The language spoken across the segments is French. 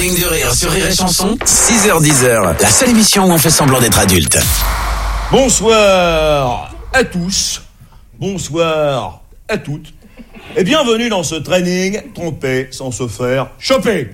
Morning du Rire sur Rire et Chanson, 6h-10h, la seule émission où on fait semblant d'être adulte. Bonsoir à tous, bonsoir à toutes, et bienvenue dans ce training trompé sans se faire choper.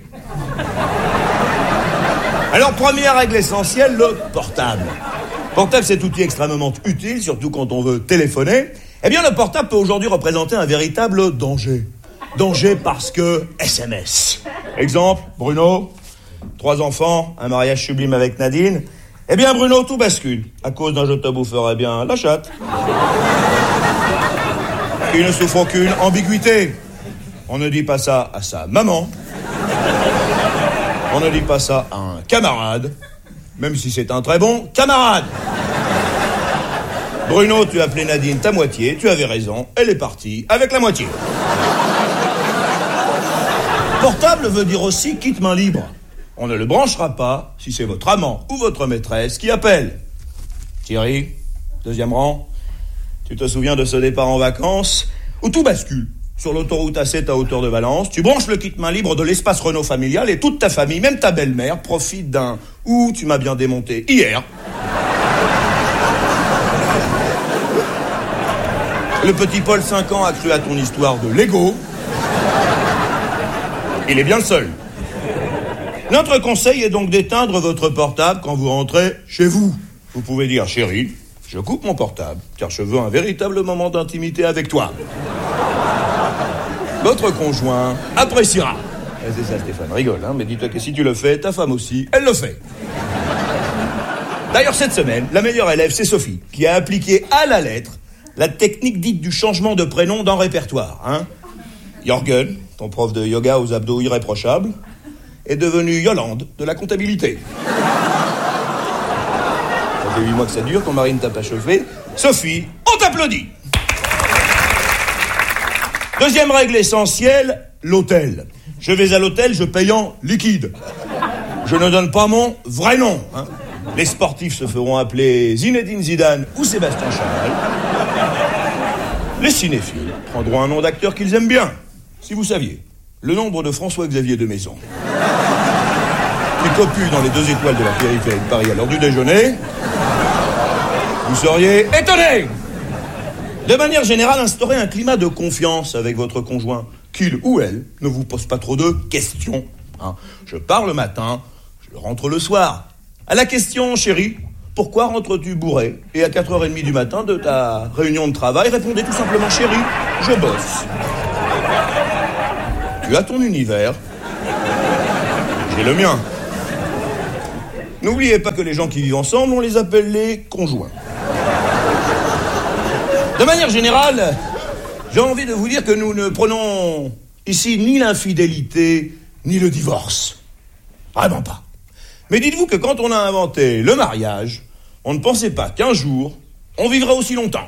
Alors, première règle essentielle, le portable. Portable, cet outil extrêmement utile, surtout quand on veut téléphoner. Eh bien, le portable peut aujourd'hui représenter un véritable danger. Danger parce que SMS. Exemple, Bruno, 3 enfants, un mariage sublime avec Nadine. Eh bien, Bruno, tout bascule. À cause d'un je te boufferais bien la chatte. Il ne souffre aucune ambiguïté. On ne dit pas ça à sa maman. On ne dit pas ça à un camarade. Même si c'est un très bon camarade. Bruno, tu as appelé Nadine ta moitié. Tu avais raison. Elle est partie avec la moitié. Portable veut dire aussi quitte main libre. On ne le branchera pas si c'est votre amant ou votre maîtresse qui appelle. Thierry, 2e rang, tu te souviens de ce départ en vacances où tout bascule sur l'autoroute A7 à hauteur de Valence. Tu branches le kit main libre de l'espace Renault familial et toute ta famille, même ta belle-mère, profite d'un « Ouh, tu m'as bien démonté hier ». Le petit Paul, 5 ans, a cru à ton histoire de Lego. Il est bien le seul. Notre conseil est donc d'éteindre votre portable quand vous rentrez chez vous. Vous pouvez dire, chérie, je coupe mon portable, car je veux un véritable moment d'intimité avec toi. Votre conjoint appréciera. Et c'est ça, Stéphane, rigole, hein, mais dis-toi que si tu le fais, ta femme aussi, elle le fait. D'ailleurs, cette semaine, la meilleure élève, c'est Sophie, qui a appliqué à la lettre la technique dite du changement de prénom dans le répertoire, hein. Jorgen, ton prof de yoga aux abdos irréprochables, est devenu Yolande de la comptabilité. Ça fait 8 mois que ça dure, ton mari ne t'a pas chauffé. Sophie, on t'applaudit. Deuxième règle essentielle, l'hôtel. Je vais à l'hôtel, je paye en liquide. Je ne donne pas mon vrai nom, hein. Les sportifs se feront appeler Zinedine Zidane ou Sébastien Chanel. Les cinéphiles prendront un nom d'acteur qu'ils aiment bien. Si vous saviez le nombre de François-Xavier de Maison qui copule dans les 2 étoiles de la périphérie de Paris à l'heure du déjeuner, vous seriez étonnés. De manière générale, instaurez un climat de confiance avec votre conjoint, qu'il ou elle ne vous pose pas trop de questions, hein. Je pars le matin, je rentre le soir. À la question, chérie, pourquoi rentres-tu bourré? Et à 4h30 du matin de ta réunion de travail, répondez tout simplement, chérie, je bosse. Tu as ton univers, j'ai le mien. N'oubliez pas que les gens qui vivent ensemble, on les appelle les conjoints. De manière générale, j'ai envie de vous dire que nous ne prenons ici ni l'infidélité, ni le divorce. Vraiment pas. Mais dites-vous que quand on a inventé le mariage, on ne pensait pas qu'un jour, on vivrait aussi longtemps.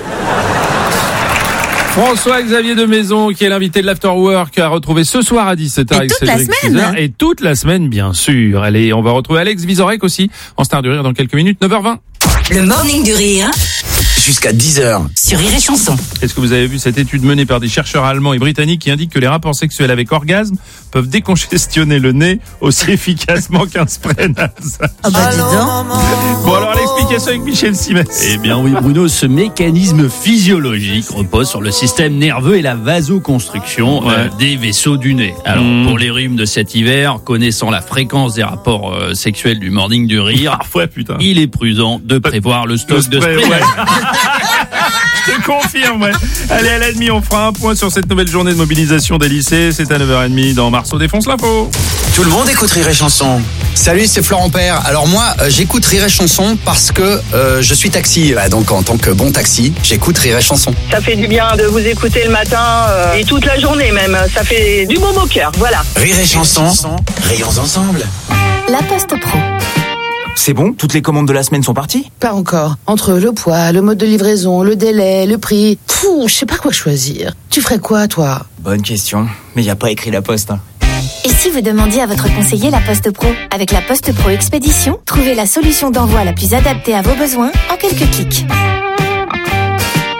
François-Xavier de Maison, qui est l'invité de l'Afterwork, à retrouver ce soir à 17h avec Cédric César. Et toute la semaine, bien sûr. Allez, on va retrouver Alex Vizorek aussi, en star du rire dans quelques minutes, 9h20. Le Morning du Rire. Jusqu'à 10h. Sur Rire et Chanson. Est-ce que vous avez vu cette étude menée par des chercheurs allemands et britanniques qui indique que les rapports sexuels avec orgasme peuvent décongestionner le nez aussi efficacement qu'un spray nasal? Ah bah dis donc. Bon alors l'explication avec Michel Simès. Eh bien oui Bruno, ce mécanisme physiologique repose sur le système nerveux et la vasoconstriction des vaisseaux du nez. Alors pour les rhumes de cet hiver, connaissant la fréquence des rapports sexuels du Morning du Rire, Parfois, putain. il est prudent de prévoir le stock de spray. Ouais. Je te confirme, ouais. Allez, à la demi, on fera un point sur cette nouvelle journée de mobilisation des lycées. C'est à 9h30 dans Marceau défonce l'info. Tout le monde écoute Rire et Chanson. Salut, c'est Florent Père. Alors moi, j'écoute Rire et Chanson parce que je suis taxi. Donc en tant que bon taxi, j'écoute Rire et Chanson. Ça fait du bien de vous écouter le matin et toute la journée même. Ça fait du baume au cœur, voilà. Rire et Chanson, rayons ensemble. La Poste Pro. C'est bon, toutes les commandes de la semaine sont parties? Pas encore. Entre le poids, le mode de livraison, le délai, le prix... je sais pas quoi choisir. Tu ferais quoi, toi? Bonne question, mais y a pas écrit la Poste, hein. Et si vous demandiez à votre conseiller La Poste Pro? Avec La Poste Pro Expédition, trouvez la solution d'envoi la plus adaptée à vos besoins en quelques clics.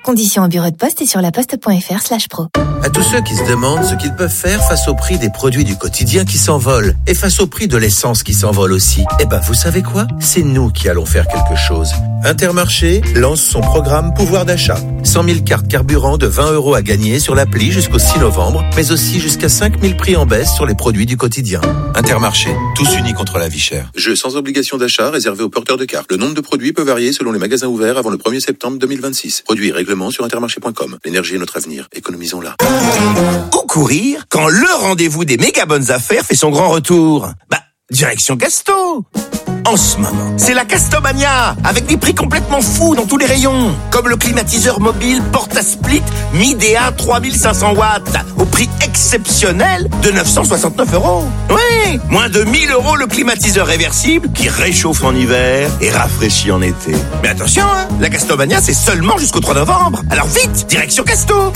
Conditions au bureau de poste et sur laposte.fr/pro. À tous ceux qui se demandent ce qu'ils peuvent faire face au prix des produits du quotidien qui s'envolent et face au prix de l'essence qui s'envole aussi, vous savez quoi ? C'est nous qui allons faire quelque chose. Intermarché lance son programme pouvoir d'achat. 100 000 cartes carburant de 20 € à gagner sur l'appli jusqu'au 6 novembre, mais aussi jusqu'à 5 000 prix en baisse sur les produits du quotidien. Intermarché, tous unis contre la vie chère. Jeu sans obligation d'achat réservé aux porteurs de cartes. Le nombre de produits peut varier selon les magasins ouverts avant le 1er septembre 2026. Produits et règlements sur intermarché.com. L'énergie est notre avenir. Économisons-la. Où courir quand le rendez-vous des méga bonnes affaires fait son grand retour ? Direction Casto. En ce moment, c'est la Castomania, avec des prix complètement fous dans tous les rayons. Comme le climatiseur mobile Portasplit Midea 3500 watts, au prix exceptionnel de 969 €. Oui, moins de 1 000 € le climatiseur réversible qui réchauffe en hiver et rafraîchit en été. Mais attention, la Castomania, c'est seulement jusqu'au 3 novembre. Alors vite, direction Casto.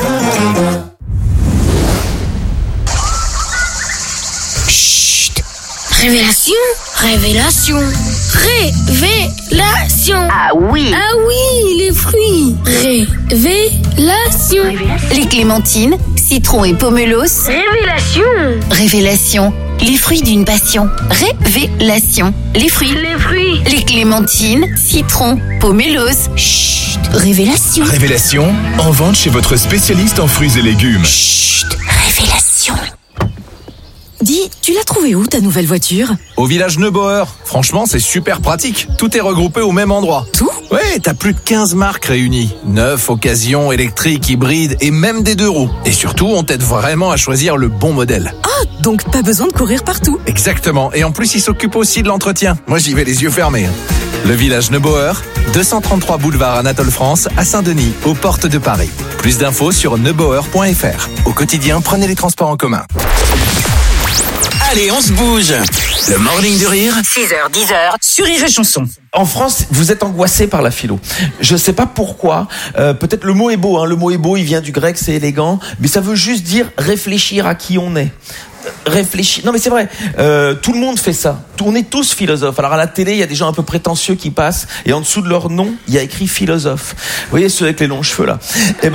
Révélation, révélation, révélation. Ah oui. Ah oui, les fruits. Révélation. Les clémentines, citron et pomelos. Révélation. Révélation. Les fruits d'une passion. Révélation. Les fruits. Les fruits. Les clémentines, citron, pomelos. Chut. Révélation. Révélation, en vente chez votre spécialiste en fruits et légumes. Chut. Révélation. Dis, tu l'as trouvé où ta nouvelle voiture ? Au village Neubauer. Franchement, c'est super pratique. Tout est regroupé au même endroit. Tout ? Ouais, t'as plus de 15 marques réunies. Neuf, occasion, électrique, hybride et même des 2 roues. Et surtout, on t'aide vraiment à choisir le bon modèle. Ah, donc pas besoin de courir partout. Exactement. Et en plus, il s'occupe aussi de l'entretien. Moi, j'y vais les yeux fermés. Le village Neubauer, 233 boulevard Anatole France, à Saint-Denis, aux portes de Paris. Plus d'infos sur neubauer.fr. Au quotidien, prenez les transports en commun. Allez, on se bouge. Le Morning du Rire. 6h, 10h, sur Rire et Chanson. En France, vous êtes angoissé par la philo. Je sais pas pourquoi. Peut-être le mot est beau. Le mot est beau, il vient du grec, c'est élégant. Mais ça veut juste dire réfléchir à qui on est. Réfléchir. Non mais c'est vrai. Tout le monde fait ça. On est tous philosophes. Alors à la télé, il y a des gens un peu prétentieux qui passent. Et en dessous de leur nom, il y a écrit philosophe. Vous voyez ceux avec les longs cheveux là.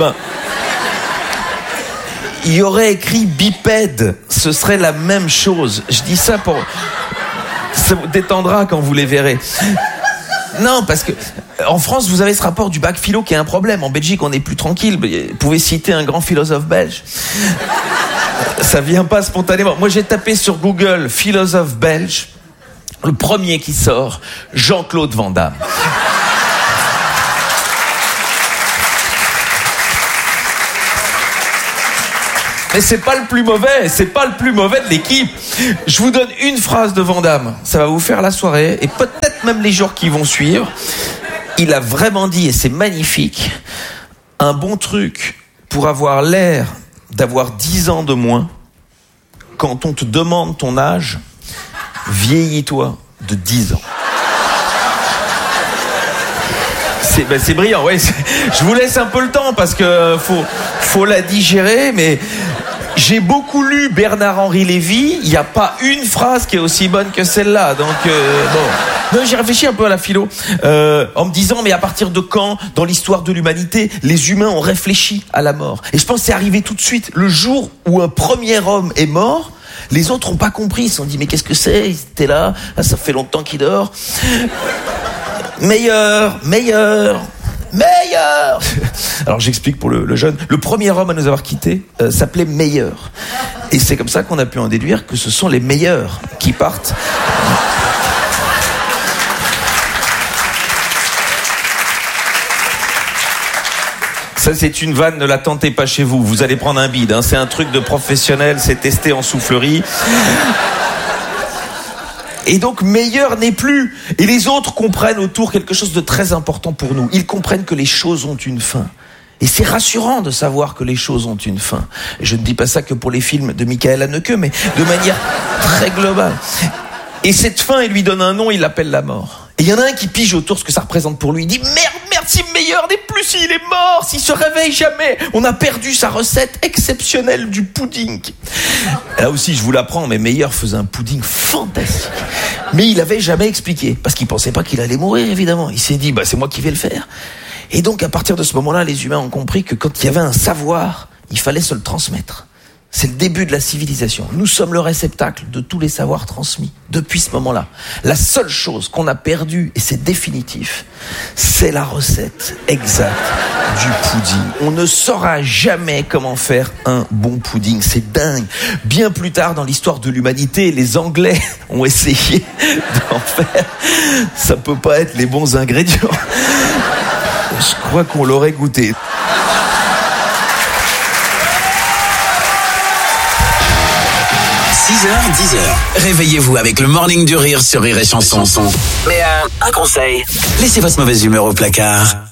Il y aurait écrit bipède, ce serait la même chose. Je dis ça pour... Ça vous détendra quand vous les verrez. Non, parce que en France, vous avez ce rapport du bac philo qui est un problème. En Belgique, on est plus tranquille. Vous pouvez citer un grand philosophe belge. Ça vient pas spontanément. Moi, j'ai tapé sur Google philosophe belge. Le premier qui sort, Jean-Claude Van Damme. Mais c'est pas le plus mauvais, de l'équipe. Je vous donne une phrase de Van Damme, ça va vous faire la soirée, et peut-être même les jours qui vont suivre. Il a vraiment dit, et c'est magnifique, un bon truc pour avoir l'air d'avoir 10 ans de moins, quand on te demande ton âge, vieillis-toi de 10 ans. C'est brillant, ouais. Je vous laisse un peu le temps parce que faut la digérer, mais j'ai beaucoup lu Bernard-Henri Lévy. Il n'y a pas une phrase qui est aussi bonne que celle-là. Donc bon, j'ai réfléchi un peu à la philo en me disant mais à partir de quand dans l'histoire de l'humanité les humains ont réfléchi à la mort ? Et je pense que c'est arrivé tout de suite le jour où un premier homme est mort. Les autres n'ont pas compris. Ils se sont dit mais qu'est-ce que c'est ? Ils étaient là. Ça fait longtemps qu'il dort. Meilleur. Alors j'explique pour le jeune. Le premier homme à nous avoir quittés s'appelait Meilleur. Et c'est comme ça qu'on a pu en déduire que ce sont les meilleurs qui partent. Ça, c'est une vanne, ne la tentez pas chez vous. Vous allez prendre un bide. C'est un truc de professionnel, c'est testé en soufflerie. Et donc, Meilleur n'est plus. Et les autres comprennent autour quelque chose de très important pour nous. Ils comprennent que les choses ont une fin. Et c'est rassurant de savoir que les choses ont une fin. Et je ne dis pas ça que pour les films de Michael Haneke, mais de manière très globale. Et cette fin, il lui donne un nom, il l'appelle la mort. Et il y en a un qui pige autour ce que ça représente pour lui. Il dit merde, si Meilleur n'est plus, s'il est mort, s'il se réveille jamais, on a perdu sa recette exceptionnelle du pudding. Là aussi, je vous l'apprends, mais Meilleur faisait un pudding fantastique. Mais il avait jamais expliqué, parce qu'il pensait pas qu'il allait mourir, évidemment. Il s'est dit, c'est moi qui vais le faire. Et donc, à partir de ce moment-là, les humains ont compris que quand il y avait un savoir, il fallait se le transmettre. C'est le début de la civilisation. Nous sommes le réceptacle de tous les savoirs transmis depuis ce moment-là. La seule chose qu'on a perdue, et c'est définitif, c'est la recette exacte du pudding. On ne saura jamais comment faire un bon pudding. C'est dingue. Bien plus tard dans l'histoire de l'humanité, les Anglais ont essayé d'en faire. Ça peut pas être les bons ingrédients. Je crois qu'on l'aurait goûté. 6h, 10h. Réveillez-vous avec le Morning du Rire sur Rire et Chanson. Mais un conseil. Laissez votre mauvaise humeur au placard.